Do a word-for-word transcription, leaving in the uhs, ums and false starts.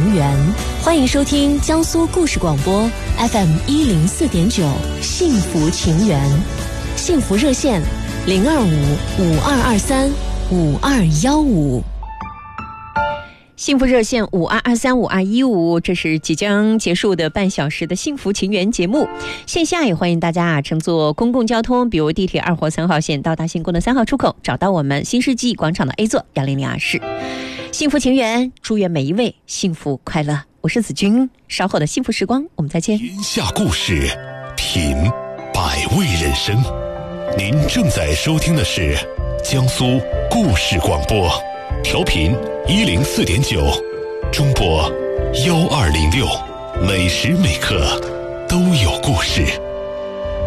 情缘。欢迎收听江苏故事广播 F M 一零四点九幸福情缘，幸福热线零二五五二二三五二幺五。 幸福热线五二二三五二一五，这是即将结束的半小时的幸福情缘节目。线下也欢迎大家啊乘坐公共交通，比如地铁二或三号线到大兴宫的三号出口，找到我们新世纪广场的 A 座幺零零二室。幸福情缘，祝愿每一位幸福快乐。我是子君，稍后的幸福时光我们再见。 天下故事，品百味人生。您正在收听的是江苏故事广播，调频一零四点九，中波幺二零六，每时每刻都有故事。